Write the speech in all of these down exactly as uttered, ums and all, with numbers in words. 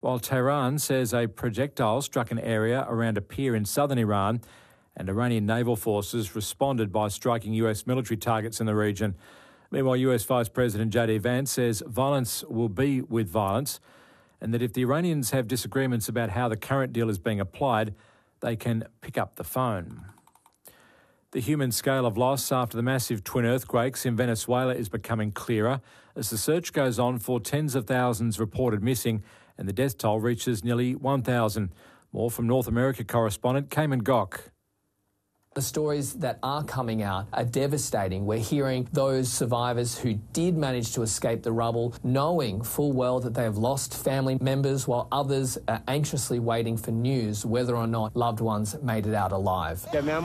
while Tehran says a projectile struck an area around a pier in southern Iran, and Iranian naval forces responded by striking U S military targets in the region. Meanwhile, U S Vice President J D Vance says violence will be with violence, and that if the Iranians have disagreements about how the current deal is being applied, they can pick up the phone. The human scale of loss after the massive twin earthquakes in Venezuela is becoming clearer as the search goes on for tens of thousands reported missing and the death toll reaches nearly one thousand. More from North America correspondent Cayman Gok. The stories that are coming out are devastating. We're hearing those survivors who did manage to escape the rubble, knowing full well that they have lost family members, while others are anxiously waiting for news whether or not loved ones made it out alive.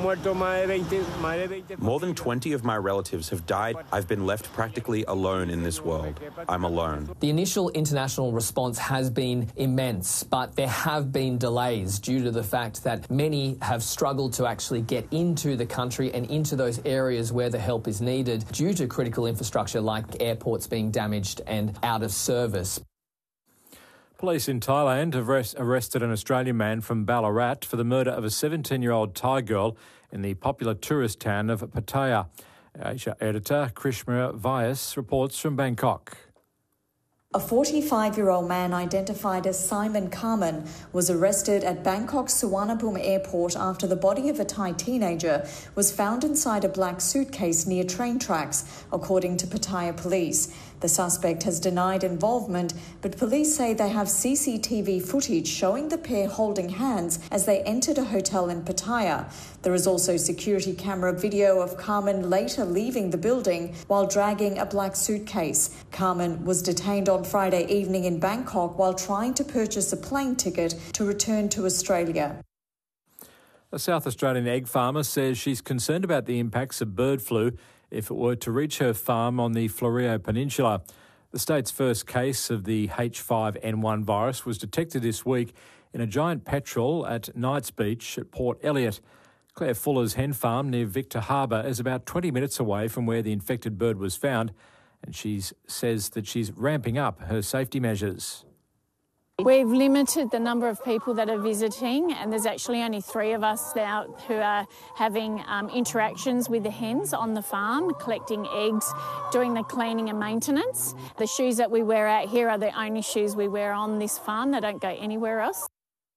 More than twenty of my relatives have died. I've been left practically alone in this world. I'm alone. The initial international response has been immense, but there have been delays due to the fact that many have struggled to actually get into the country and into those areas where the help is needed due to critical infrastructure like airports being damaged and out of service. Police in Thailand have arrest- arrested an Australian man from Ballarat for the murder of a seventeen-year-old Thai girl in the popular tourist town of Pattaya. Asia editor Krishma Vyas reports from Bangkok. A forty-five-year-old man identified as Simon Carmen was arrested at Bangkok's Suvarnabhumi airport after the body of a Thai teenager was found inside a black suitcase near train tracks, according to Pattaya police. The suspect has denied involvement, but police say they have C C T V footage showing the pair holding hands as they entered a hotel in Pattaya. There is also security camera video of Carmen later leaving the building while dragging a black suitcase. Carmen was detained on Friday evening in Bangkok while trying to purchase a plane ticket to return to Australia. A South Australian egg farmer says she's concerned about the impacts of bird flu if it were to reach her farm on the Florio Peninsula. The state's first case of the H five N one virus was detected this week in a giant petrel at Knights Beach at Port Elliot. Claire Fuller's hen farm near Victor Harbour is about twenty minutes away from where the infected bird was found, and she says that she's ramping up her safety measures. We've limited the number of people that are visiting, and there's actually only three of us now who are having um, interactions with the hens on the farm, collecting eggs, doing the cleaning and maintenance. The shoes that we wear out here are the only shoes we wear on this farm. They don't go anywhere else.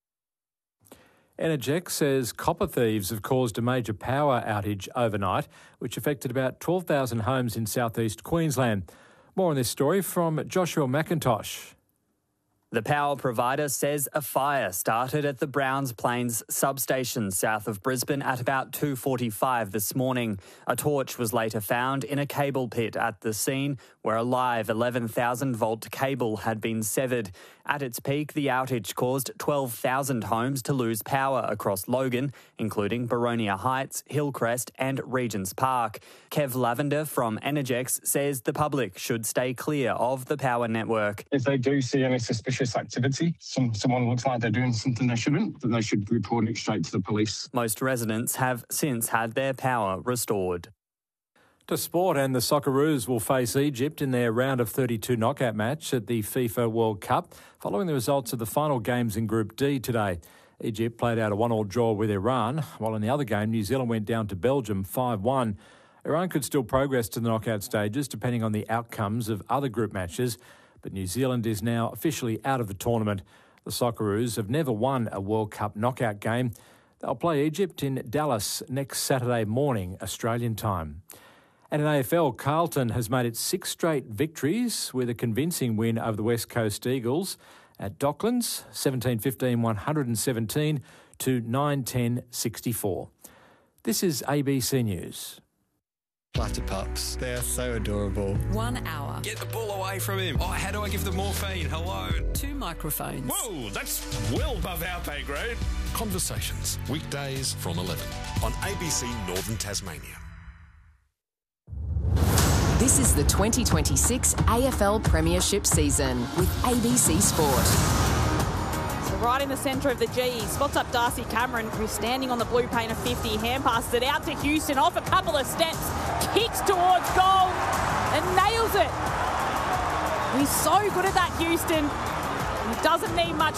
Energex says copper thieves have caused a major power outage overnight, which affected about twelve thousand homes in southeast Queensland. More on this story from Joshua McIntosh. The power provider says a fire started at the Browns Plains substation south of Brisbane at about two forty-five this morning. A torch was later found in a cable pit at the scene where a live eleven thousand volt cable had been severed. At its peak, the outage caused twelve thousand homes to lose power across Logan, including Baronia Heights, Hillcrest and Regents Park. Kev Lavender from Energex says the public should stay clear of the power network. If they do see any suspicious activity, some, someone looks like they're doing something they shouldn't, then they should report it straight to the police. Most residents have since had their power restored. To sport, and the Socceroos will face Egypt in their round of thirty-two knockout match at the FIFA World Cup, following the results of the final games in Group D today. Egypt played out a one-all draw with Iran, while in the other game, New Zealand went down to Belgium five one. Iran could still progress to the knockout stages, depending on the outcomes of other group matches, but New Zealand is now officially out of the tournament. The Socceroos have never won a World Cup knockout game. They'll play Egypt in Dallas next Saturday morning, Australian time. And in A F L, Carlton has made it six straight victories with a convincing win over the West Coast Eagles at Docklands, seventeen fifteen one hundred seventeen to nine ten sixty-four. This is A B C News. Platter pups, they are so adorable. One hour. Get the ball away from him. Oh, how do I give the morphine? Hello. Two microphones. Whoa, that's well above our pay grade. Conversations, weekdays from eleven on A B C Northern Tasmania. This is the twenty twenty-six A F L Premiership season with A B C Sport. So right in the centre of the G, spots up Darcy Cameron, who's standing on the blue paint of fifty, hand passes it out to Houston, off a couple of steps, kicks towards goal and nails it. He's so good at that, Houston. He doesn't need much